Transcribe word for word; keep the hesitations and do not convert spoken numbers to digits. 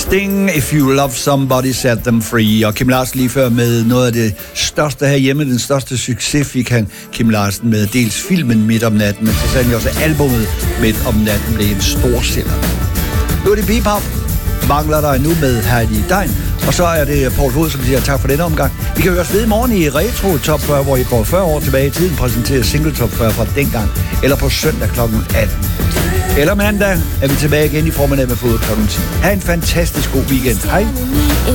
Sting, If You Love Somebody, Set Them Free. Og Kim Larsen lige før med noget af det største herhjemme, den største succes fik han, Kim Larsen, med dels filmen Midt om natten, men så sagde han også, at albumet Midt om natten blev en storsælger. Nu er det Bebop, mangler der nu med Heidi Dein, og så er det Paul Fod, som siger tak for denne omgang. Vi kan høres ved i morgen i Retro Top fyrre, hvor I går fyrre år tilbage i tiden, præsenterer Single Top fyrre fra dengang, eller på søndag klokken atten. Eller mandag er vi tilbage igen i formiddag med Fod klokken ti. Ha' en fantastisk god weekend. Hej!